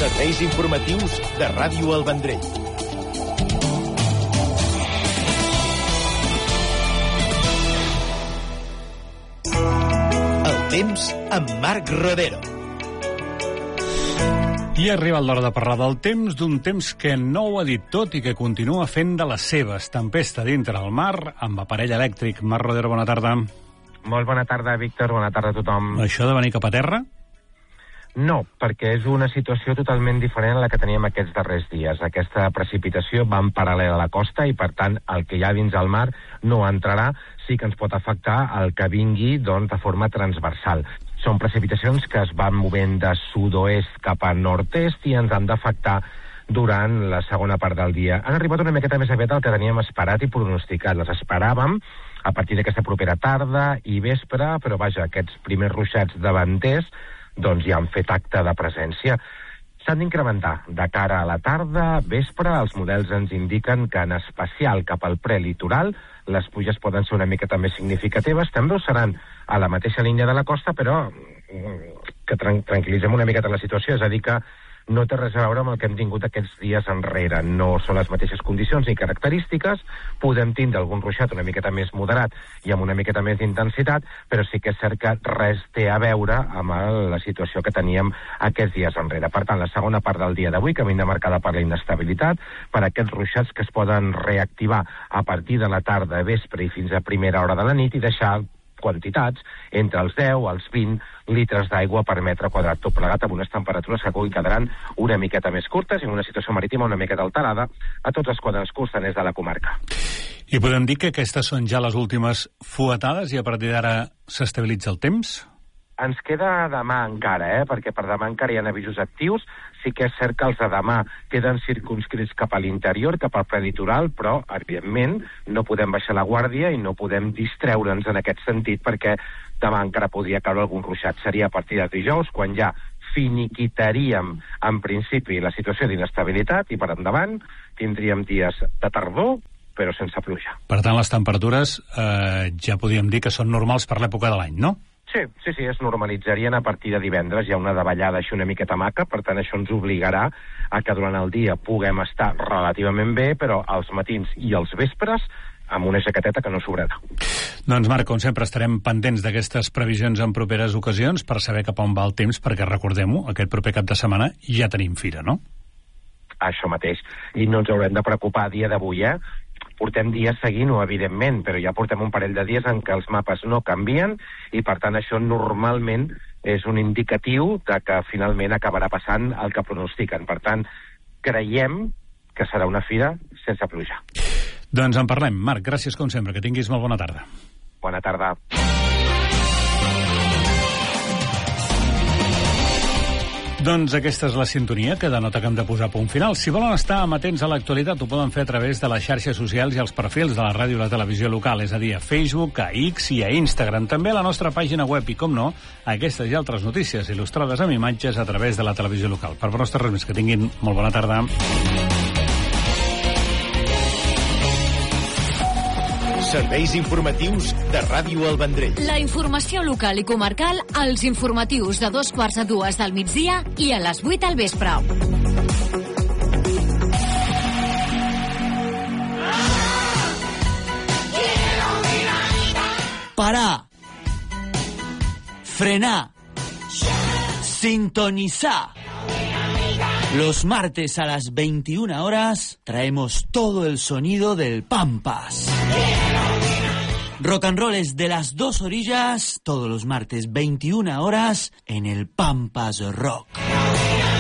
Serveis informatius de Ràdio El Vendrell. El temps amb Marc Rodero. I arriba l'hora de parlar del temps, d'un temps que no ho ha dit tot i que continua fent de les seves. Tempesta dintre el mar, amb aparell elèctric. Marc Rodero, bona tarda. Molt bona tarda, Víctor, bona tarda a tothom. Això de venir cap a terra? No, perquè és una situació totalment diferent a la que teníem aquests darrers dies. Aquesta precipitació va en paral·lel a la costa i, per tant, el que hi ha dins el mar no entrarà. Sí que ens pot afectar el que vingui de forma transversal. Són precipitacions que es van movent de sud-oest cap a nord-est i ens han d'afectar durant la segona part del dia. Han arribat una miqueta més aviat del que teníem esperat i pronosticat. Les esperàvem a partir d'aquesta propera tarda i vespre, però vaja, aquests primers ruixats davanters ja han fet acte de presència. S'han d'incrementar de cara a la tarda, vespre. Els models ens indiquen que en especial cap al prelitoral les pluges poden ser una miqueta més significatives. També ho seran a la mateixa línia de la costa, però que tranquil·litzem una miqueta la situació, és a dir que no té res a veure amb el que hem tingut aquests dies enrere. No són les mateixes condicions ni característiques. Podem tindre algun ruixat una miqueta més moderat i amb una miqueta més d'intensitat, però sí que és cert que res té a veure amb la situació que teníem aquests dies enrere. Per tant, la segona part del dia d'avui, que vindrà marcada per la inestabilitat, per aquests ruixats que es poden reactivar a partir de la tarda, vespre i fins a primera hora de la nit i deixar quantitats entre els 10 als 20 litres d'aigua per metre quadrat, tot plegat amb unes temperatures que avui quedaran una miqueta més curtes i en una situació marítima una miqueta alterada a tots els quadres costaners de la comarca. I podem dir que aquestes són ja les últimes fuetades i a partir d'ara s'estabilitza el temps? Ens queda demà encara, perquè per demà encara hi ha avisos actius. Sí que és cert que els de demà queden circumscrits cap a l'interior, cap al prelitoral, però, evidentment, no podem baixar la guàrdia i no podem distreure'ns en aquest sentit, perquè demà encara podria caure algun ruixat. Seria a partir de dijous, quan ja finiquitaríem, en principi, la situació d'inestabilitat, i per endavant tindríem dies de tardor, però sense pluja. Per tant, les temperatures ja podríem dir que són normals per l'època de l'any, no? Sí, es normalitzarien a partir de divendres. Hi ha una davallada així una miqueta maca, per tant això ens obligarà a que durant el dia puguem estar relativament bé, però als matins i als vespres amb una jaqueteta que no sobrarà. Doncs Marc, com sempre estarem pendents d'aquestes previsions en properes ocasions per saber cap on va el temps, perquè recordem-ho, aquest proper cap de setmana ja tenim fira, no? Això mateix, i no ens haurem de preocupar a dia d'avui, Portem dies seguint-ho, evidentment, però ja portem un parell de dies en què els mapes no canvien i, per tant, això normalment és un indicatiu de que finalment acabarà passant el que pronostiquen. Per tant, creiem que serà una fira sense pluja. Doncs en parlem. Marc, gràcies com sempre. Que tinguis molt bona tarda. Bona tarda. Doncs aquesta és la sintonia que denota que hem de posar punt final. Si volen estar amatents a l'actualitat, ho poden fer a través de les xarxes socials i els perfils de la ràdio i la televisió local, és a dir, a Facebook, a X i a Instagram. També a la nostra pàgina web i, com no, aquestes i altres notícies il·lustrades amb imatges a través de la televisió local. Per vostres res més, que tinguin molt bona tarda. Serveis informatius de Ràdio El Vendrell. La informació local i comarcal als informatius de 2:45 del migdia i a les 8 al vespre. Parar. Frenar. Sintonizar. Los martes a las 21 horas traemos todo el sonido del Pampas. Rock and roll es de las dos orillas, todos los martes 21 horas en el Pampas Rock.